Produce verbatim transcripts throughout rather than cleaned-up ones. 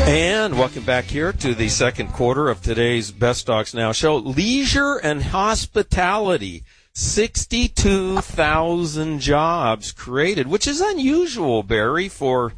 And welcome back here to the second quarter of today's Best Stocks Now show. Leisure and hospitality, sixty-two thousand jobs created, which is unusual, Barry, for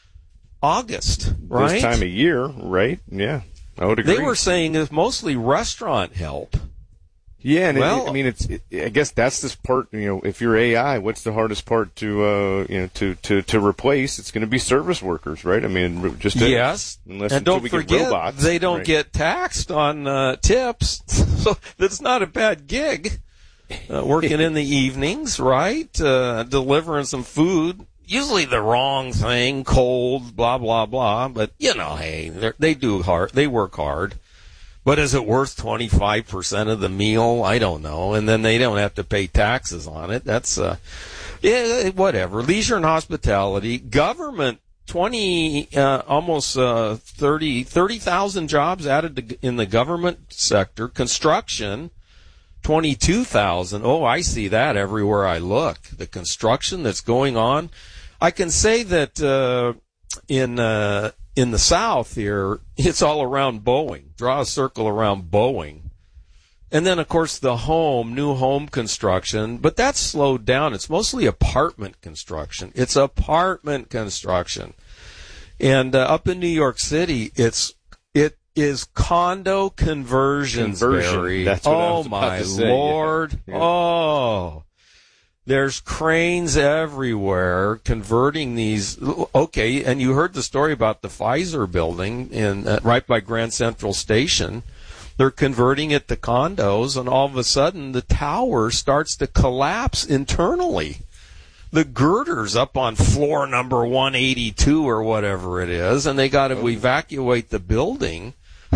August, right? This time of year, right? Yeah, I would agree. They were saying it's mostly restaurant help. Yeah, and well, it, I mean, it's. It, I guess that's this part. You know, if you're A I, what's the hardest part to, uh, you know, to, to, to replace? It's going to be service workers, right? I mean, just to, yes. Unless and don't we forget, get robots, they don't right? get taxed on uh, tips, so that's not a bad gig. Uh, working in the evenings, right? Uh, delivering some food. Usually the wrong thing, cold, blah blah blah. But you know, hey, they do hard. They work hard. But is it worth twenty-five percent of the meal? I don't know. And then they don't have to pay taxes on it. That's, uh, yeah, whatever. Leisure and hospitality. Government, twenty, uh, almost, uh, thirty, thirty thousand jobs added to, in the government sector. Construction, twenty-two thousand. Oh, I see that everywhere I look. The construction that's going on. I can say that, uh, in, uh, in the South here, it's all around Boeing. Draw a circle around Boeing. And then, of course, the home, new home construction. But that's slowed down. It's mostly apartment construction. It's apartment construction. And uh, up in New York City, it's it is condo conversions, Conversion. Barry. That's what oh, I was about my to say. Lord. Yeah. Yeah. Oh. There's cranes everywhere converting these. Okay, and you heard the story about the Pfizer building in uh, right by Grand Central Station. They're converting it to condos, and all of a sudden the tower starts to collapse internally. The girder's up on floor number one eighty-two or whatever it is, and they got to evacuate the building.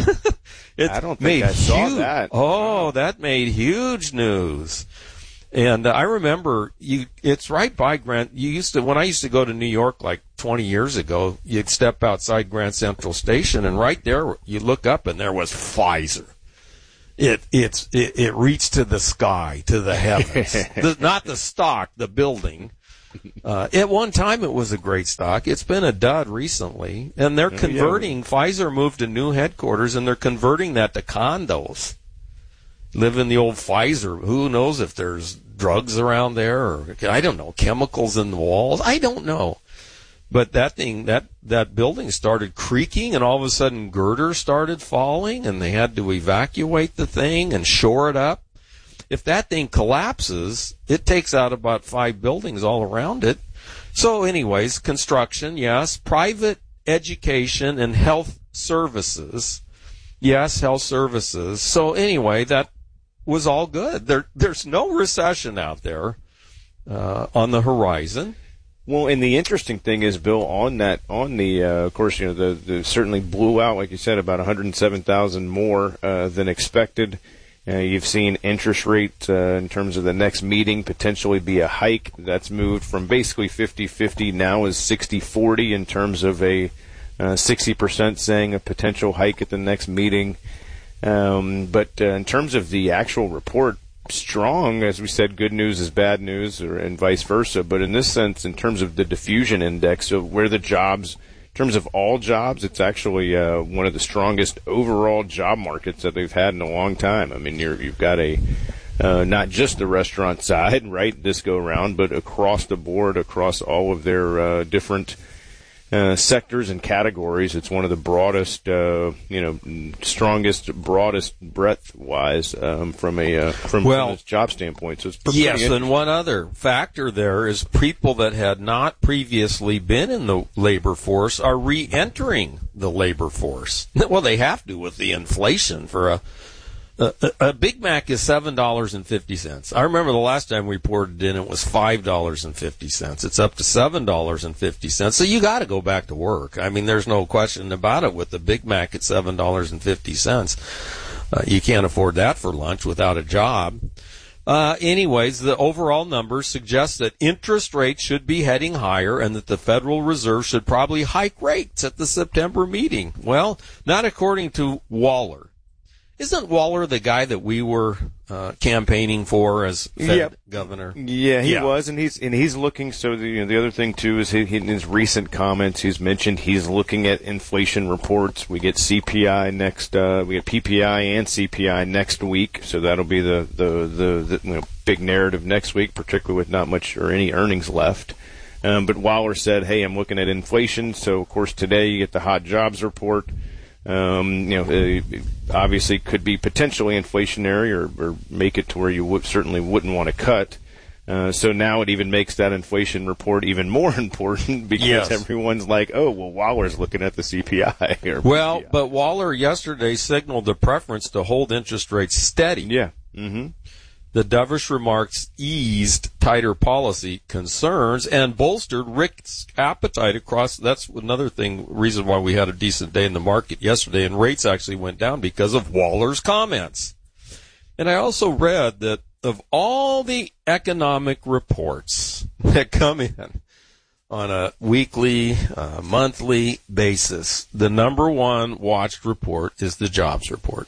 It I don't think made I saw huge, that. Oh, that made huge news. And uh, I remember you. It's right by Grand. You used to when I used to go to New York like twenty years ago. You'd step outside Grand Central Station, and right there you look up, and there was Pfizer. It it's it, it reached to the sky, to the heavens. the, not the stock, the building. Uh, at one time, it was a great stock. It's been a dud recently, and they're oh, converting. Yeah. Pfizer moved to new headquarters, and they're converting that to condos. Live in the old Pfizer. Who knows if there's drugs around there or, I don't know, chemicals in the walls. I don't know. But that thing, that, that building started creaking, and all of a sudden girders started falling, and they had to evacuate the thing and shore it up. If that thing collapses, it takes out about five buildings all around it. So anyways, construction, yes. Private education and health services. Yes, health services. So anyway, that was all good. There, there's no recession out there uh, on the horizon. Well, and the interesting thing is, Bill, on that, on the, uh, of course, you know, the, the certainly blew out, like you said, about one hundred seven thousand more uh, than expected. Uh, you've seen interest rate uh, in terms of the next meeting potentially be a hike. That's moved from basically fifty fifty now is sixty forty in terms of a uh, sixty percent saying a potential hike at the next meeting. Um, but uh, in terms of the actual report, strong, as we said, good news is bad news, or and vice versa. But in this sense, in terms of the diffusion index, of where the jobs, in terms of all jobs, it's actually uh, one of the strongest overall job markets that they've had in a long time. I mean, you're, you've got a uh, not just the restaurant side, right, this go around, but across the board, across all of their uh, different Uh, sectors and categories. It's one of the broadest, uh, you know, strongest, broadest breadth-wise um, from a uh, from, well, from a job standpoint. So it's pretty yes, and one other factor there is people that had not previously been in the labor force are re-entering the labor force. Well, they have to with the inflation. For a a, a Big Mac is seven dollars and fifty cents. I remember the last time we poured it in, it was five dollars and fifty cents. It's up to seven dollars and fifty cents. So you got to go back to work. I mean, there's no question about it. With the Big Mac at seven dollars and fifty cents, uh, you can't afford that for lunch without a job. Uh, anyways, the overall numbers suggest that interest rates should be heading higher and that the Federal Reserve should probably hike rates at the September meeting. Well, not according to Waller. Isn't Waller the guy that we were uh, campaigning for as Fed Yep. governor? Yeah, he Yeah. was, and he's and he's looking. So the you know, the other thing too is he, he, in his recent comments, he's mentioned he's looking at inflation reports. We get C P I next. Uh, we get P P I and C P I next week. So that'll be the the the, the you know, big narrative next week, particularly with not much or any earnings left. Um, but Waller said, "Hey, I'm looking at inflation." So of course today you get the hot jobs report. Um, you know, it obviously could be potentially inflationary or, or make it to where you would, certainly wouldn't want to cut. Uh, so now it even makes that inflation report even more important because Yes. everyone's like, oh, well, Waller's looking at the C P I. Or Well, P P I. but Waller yesterday signaled a preference to hold interest rates steady. Yeah. Mm-hmm. The dovish remarks eased tighter policy concerns and bolstered risk appetite across. That's another thing, reason why we had a decent day in the market yesterday, and rates actually went down because of Waller's comments. And I also read that of all the economic reports that come in on a weekly, uh, monthly basis, the number one watched report is the jobs report.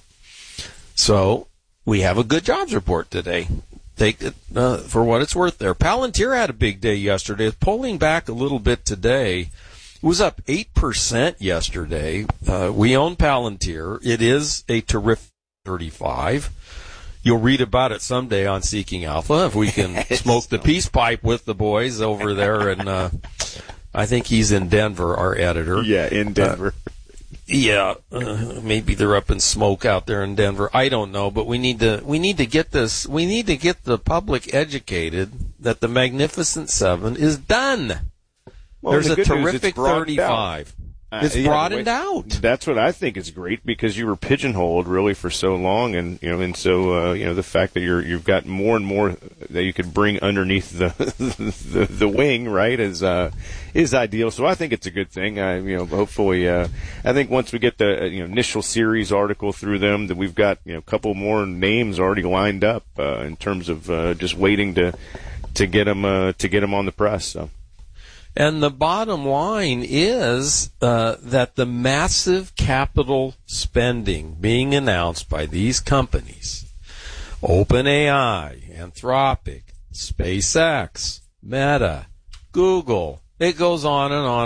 So we have a good jobs report today. Take it uh, for what it's worth there. Palantir had a big day yesterday. It's pulling back a little bit today. It was up eight percent yesterday. Uh, we own Palantir. It is a terrific thirty-five. You'll read about it someday on Seeking Alpha if we can smoke the peace pipe with the boys over there. And uh, I think he's in Denver, our editor. Yeah, in Denver. Uh, Yeah, uh, maybe they're up in smoke out there in Denver. I don't know, but we need to we need to get this. We need to get the public educated that the Magnificent Seven is done. Well, There's the a good news, terrific it's broadened thirty-five. Uh, It's yeah, broadened wait, out. That's what I think is great because you were pigeonholed really for so long, and you know, and so uh, you know the fact that you're you've got more and more that you could bring underneath the the, the wing, right, is uh, is ideal. So I think it's a good thing. I you know hopefully uh, I think once we get the uh, you know initial series article through them, that we've got you know a couple more names already lined up uh, in terms of uh, just waiting to to get them uh, to get them on the press. So. And the bottom line is uh, that the massive capital spending being announced by these companies, OpenAI, Anthropic, SpaceX, Meta, Google, it goes on and on